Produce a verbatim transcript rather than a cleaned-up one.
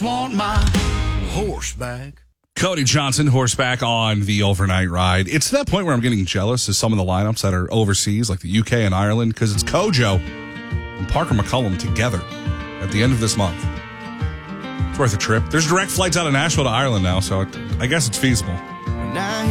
Want my horseback. Cody Johnson, horseback on the overnight ride. It's to that point where I'm getting jealous of some of the lineups that are overseas, like the U K and Ireland, because it's Kojo and Parker McCullum together at the end of this month. It's worth a trip. There's direct flights out of Nashville to Ireland now, so it, I guess it's feasible.